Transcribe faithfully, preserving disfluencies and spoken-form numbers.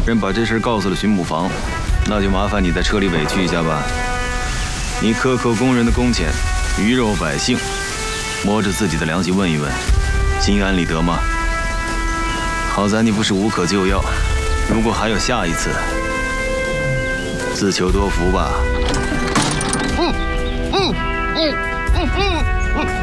人把这事告诉了巡捕房，那就麻烦你在车里委屈一下吧。你克扣工人的工钱，鱼肉百姓，摸着自己的良心问一问，心安理得吗？好在你不是无可救药，如果还有下一次，自求多福吧。嗯嗯嗯嗯嗯嗯。